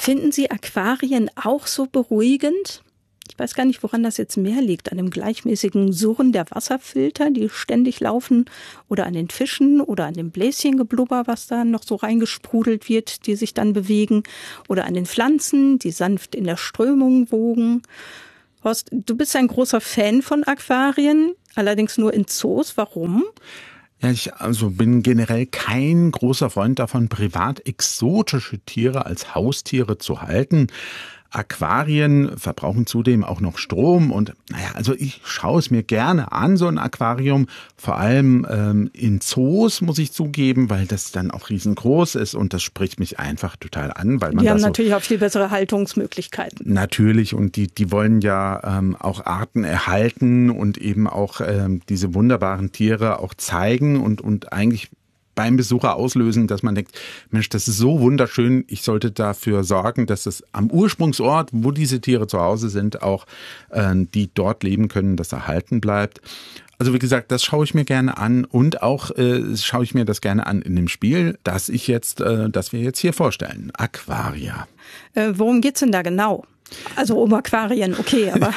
Finden Sie Aquarien auch so beruhigend? Ich weiß gar nicht, woran das jetzt mehr liegt. An dem gleichmäßigen Surren der Wasserfilter, die ständig laufen, oder an den Fischen oder an dem Bläschengeblubber, was da noch so reingesprudelt wird, die sich dann bewegen, oder an den Pflanzen, die sanft in der Strömung wogen. Horst, du bist ein großer Fan von Aquarien, allerdings nur in Zoos. Warum? Ja, ich bin generell kein großer Freund davon, privat exotische Tiere als Haustiere zu halten. Aquarien verbrauchen zudem auch noch Strom und ich schaue es mir gerne an, so ein Aquarium, vor allem in Zoos, muss ich zugeben, weil das dann auch riesengroß ist und das spricht mich einfach total an. Weil man die haben natürlich auch viel bessere Haltungsmöglichkeiten. Natürlich, und die wollen ja auch Arten erhalten und eben auch diese wunderbaren Tiere auch zeigen und eigentlich beim Besucher auslösen, dass man denkt, Mensch, das ist so wunderschön, ich sollte dafür sorgen, dass es am Ursprungsort, wo diese Tiere zu Hause sind, auch die dort leben können, das erhalten bleibt. Also wie gesagt, das schaue ich mir gerne an und auch schaue ich mir das gerne an in dem Spiel, das wir jetzt hier vorstellen, Aquaria. Worum geht's denn da genau? Also um Aquarien, okay, aber...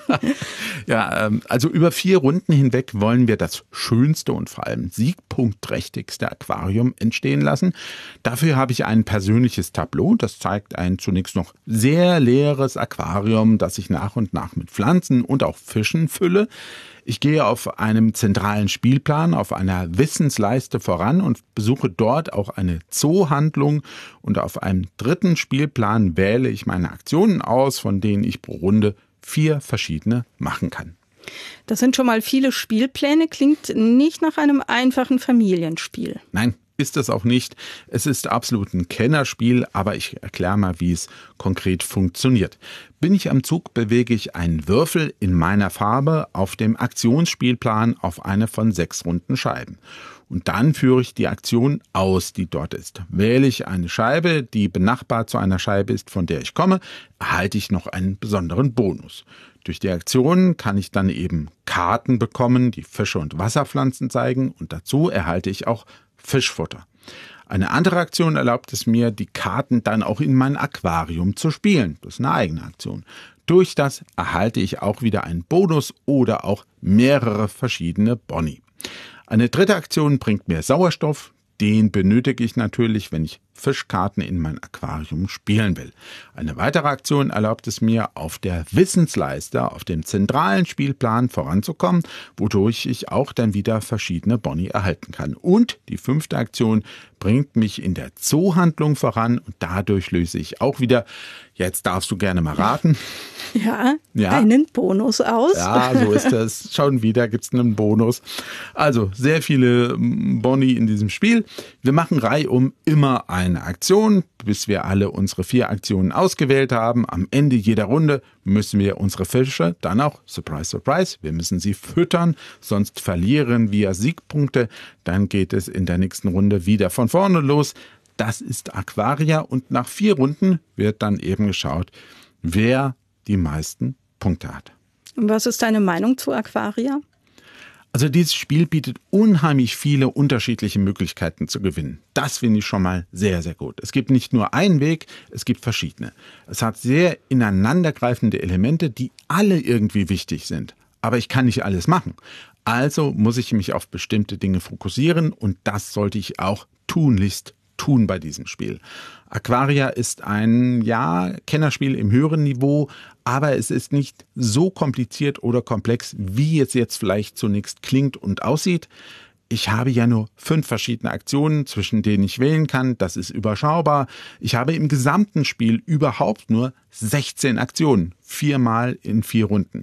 Ja, also über 4 Runden hinweg wollen wir das schönste und vor allem siegpunktträchtigste Aquarium entstehen lassen. Dafür habe ich ein persönliches Tableau, das zeigt ein zunächst noch sehr leeres Aquarium, das ich nach und nach mit Pflanzen und auch Fischen fülle. Ich gehe auf einem zentralen Spielplan, auf einer Wissensleiste voran und besuche dort auch eine Zoohandlung. Und auf einem dritten Spielplan wähle ich meine Aktionen aus, von denen ich pro Runde 4 verschiedene machen kann. Das sind schon mal viele Spielpläne, klingt nicht nach einem einfachen Familienspiel. Nein, ist es auch nicht. Es ist absolut ein Kennerspiel, aber ich erkläre mal, wie es konkret funktioniert. Bin ich am Zug, bewege ich einen Würfel in meiner Farbe auf dem Aktionsspielplan auf eine von 6 runden Scheiben. Und dann führe ich die Aktion aus, die dort ist. Wähle ich eine Scheibe, die benachbart zu einer Scheibe ist, von der ich komme, erhalte ich noch einen besonderen Bonus. Durch die Aktion kann ich dann eben Karten bekommen, die Fische und Wasserpflanzen zeigen, und dazu erhalte ich auch Fischfutter. Eine andere Aktion erlaubt es mir, die Karten dann auch in mein Aquarium zu spielen. Das ist eine eigene Aktion. Durch das erhalte ich auch wieder einen Bonus oder auch mehrere verschiedene Boni. Eine dritte Aktion bringt mir Sauerstoff. Den benötige ich natürlich, wenn ich Fischkarten in mein Aquarium spielen will. Eine weitere Aktion erlaubt es mir, auf der Wissensleiste, auf dem zentralen Spielplan voranzukommen, wodurch ich auch dann wieder verschiedene Boni erhalten kann. Und die 5. Aktion bringt mich in der Zoohandlung voran und dadurch löse ich auch wieder, jetzt darfst du gerne mal raten. Ja, einen Bonus aus. Ja, so ist das. Schon wieder gibt's einen Bonus. Also sehr viele Boni in diesem Spiel. Wir machen reihum immer eine Aktion, bis wir alle unsere 4 Aktionen ausgewählt haben. Am Ende jeder Runde müssen wir unsere Fische dann auch, surprise, surprise, wir müssen sie füttern, sonst verlieren wir Siegpunkte. Dann geht es in der nächsten Runde wieder von vorne los. Das ist Aquaria und nach 4 Runden wird dann eben geschaut, wer die meisten Punkte hat. Und was ist deine Meinung zu Aquaria? Also dieses Spiel bietet unheimlich viele unterschiedliche Möglichkeiten zu gewinnen. Das finde ich schon mal sehr, sehr gut. Es gibt nicht nur einen Weg, es gibt verschiedene. Es hat sehr ineinandergreifende Elemente, die alle irgendwie wichtig sind. Aber ich kann nicht alles machen. Also muss ich mich auf bestimmte Dinge fokussieren und das sollte ich auch tunlichst tun bei diesem Spiel. Aquaria ist ein, Kennerspiel im höheren Niveau, aber es ist nicht so kompliziert oder komplex, wie es jetzt vielleicht zunächst klingt und aussieht. Ich habe ja nur 5 verschiedene Aktionen, zwischen denen ich wählen kann. Das ist überschaubar. Ich habe im gesamten Spiel überhaupt nur 16 Aktionen. 4 Mal in 4 Runden.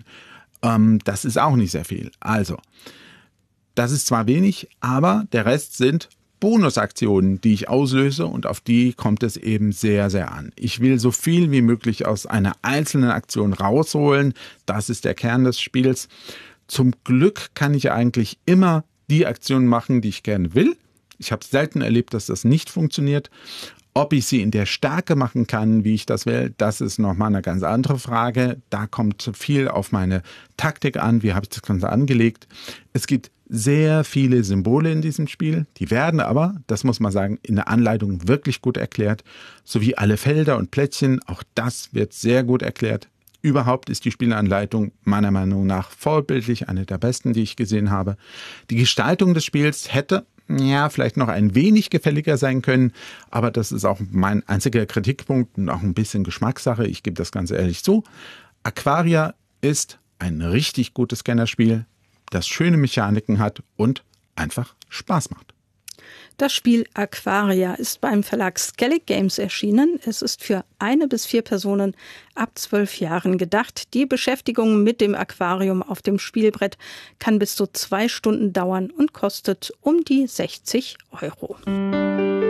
Das ist auch nicht sehr viel. Also, das ist zwar wenig, aber der Rest sind Bonusaktionen, die ich auslöse und auf die kommt es eben sehr, sehr an. Ich will so viel wie möglich aus einer einzelnen Aktion rausholen. Das ist der Kern des Spiels. Zum Glück kann ich eigentlich immer die Aktionen machen, die ich gerne will. Ich habe selten erlebt, dass das nicht funktioniert. Ob ich sie in der Stärke machen kann, wie ich das will, das ist nochmal eine ganz andere Frage. Da kommt viel auf meine Taktik an. Wie habe ich das Ganze angelegt? Es gibt sehr viele Symbole in diesem Spiel. Die werden aber, das muss man sagen, in der Anleitung wirklich gut erklärt, sowie alle Felder und Plättchen, auch das wird sehr gut erklärt. Überhaupt ist die Spielanleitung meiner Meinung nach vorbildlich, eine der besten, die ich gesehen habe. Die Gestaltung des Spiels hätte vielleicht noch ein wenig gefälliger sein können, aber das ist auch mein einziger Kritikpunkt und auch ein bisschen Geschmackssache, ich gebe das ganz ehrlich zu. Aquaria ist ein richtig gutes Scannerspiel, das schöne Mechaniken hat und einfach Spaß macht. Das Spiel Aquaria ist beim Verlag Skellig Games erschienen. Es ist für 1 bis 4 Personen ab 12 Jahren gedacht. Die Beschäftigung mit dem Aquarium auf dem Spielbrett kann bis zu 2 Stunden dauern und kostet um die 60 €.